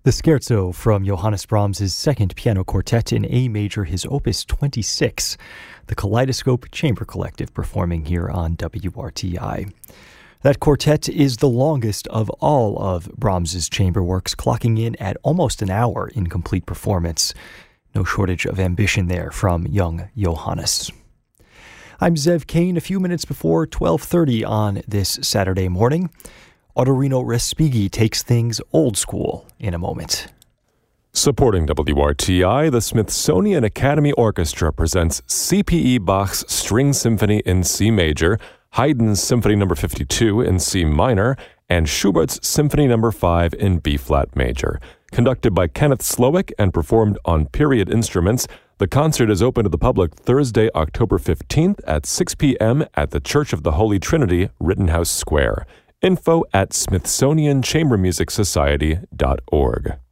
The Scherzo from Johannes Brahms' second piano quartet in A major, his opus 26, the Kaleidoscope Chamber Collective performing here on WRTI. That quartet is the longest of all of Brahms' chamber works, clocking in at almost an hour in complete performance. No shortage of ambition there from young Johannes. I'm Zev Kane, a few minutes before 12:30 on this Saturday morning. Autorino Respighi takes things old school in a moment. Supporting WRTI, the Smithsonian Academy Orchestra presents C.P.E. Bach's String Symphony in C major, Haydn's Symphony No. 52 in C minor, and Schubert's Symphony No. 5 in B-flat major. Conducted by Kenneth Slowick and performed on period instruments, the concert is open to the public Thursday, October 15th at 6 p.m. at the Church of the Holy Trinity, Rittenhouse Square. Info at smithsonianchambermusicsociety.org.